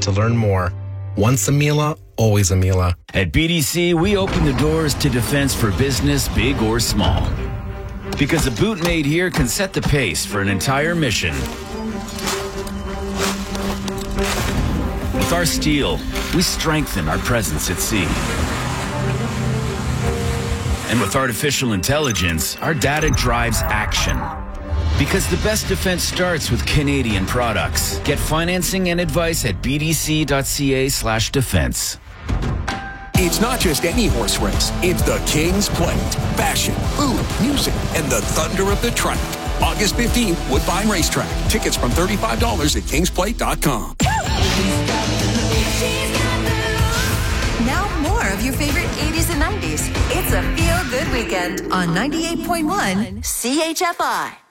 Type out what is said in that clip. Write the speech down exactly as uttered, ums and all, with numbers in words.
to learn more. Once a Mila, always a Mila. At B D C, we open the doors to defense for business, big or small. Because a boot made here can set the pace for an entire mission. With our steel, we strengthen our presence at sea. And with artificial intelligence, our data drives action. Because the best defense starts with Canadian products. Get financing and advice at bdc.ca slash defense. It's not just any horse race. It's the King's Plate. Fashion, food, music, and the thunder of the track. August fifteenth, Woodbine Racetrack. Tickets from thirty-five dollars at kings plate dot com. Now more of your favorite eighties and nineties. It's a feel-good weekend on ninety-eight point one C H F I.